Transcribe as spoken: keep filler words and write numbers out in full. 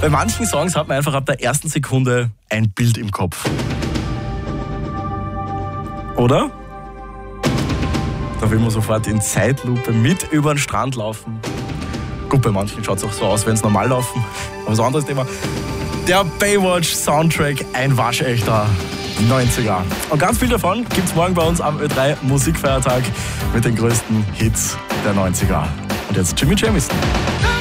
Bei manchen Songs hat man einfach ab der ersten Sekunde ein Bild im Kopf. Oder? Da will man sofort in Zeitlupe mit über den Strand laufen. Gut, bei manchen schaut es auch so aus, wenn es normal laufen. Aber so ein anderes Thema. Der Baywatch-Soundtrack, ein waschechter neunziger. Und ganz viel davon gibt es morgen bei uns am Ö drei Musikfeiertag mit den größten Hits der neunziger. Und jetzt Jimmy Jamison.